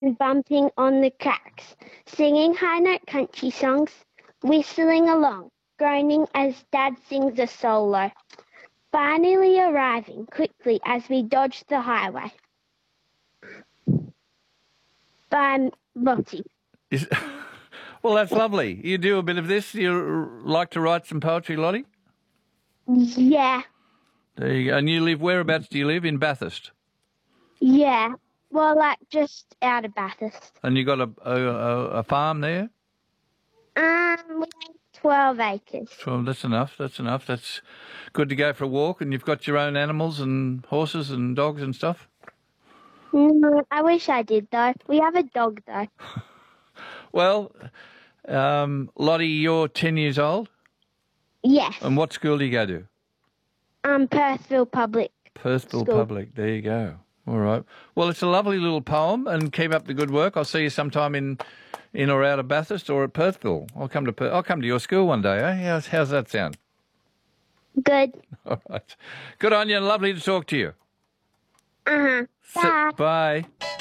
and bumping on the cracks, singing high-note country songs, whistling along, groaning as Dad sings a solo, finally arriving quickly as we dodge the highway. By Lottie. Well, that's lovely. You do a bit of this? You like to write some poetry, Lottie? Yeah. There you go. And you live, whereabouts do you live? In Bathurst? Yeah. Well, like just out of Bathurst. And you got a farm there? We have 12 acres. Well, that's enough. That's good to go for a walk, and you've got your own animals and horses and dogs and stuff? No, I wish I did, though. We have a dog, though. Well, Lottie, you're 10 years old? Yes. And what school do you go to? Perthville Public Perthville School. Public. There you go. All right. Well, it's a lovely little poem, and keep up the good work. I'll see you sometime in or out of Bathurst or at Perthville. I'll come to your school one day, eh? How's that sound? Good. All right. Good on you, and lovely to talk to you. Uh-huh. Bye. Bye.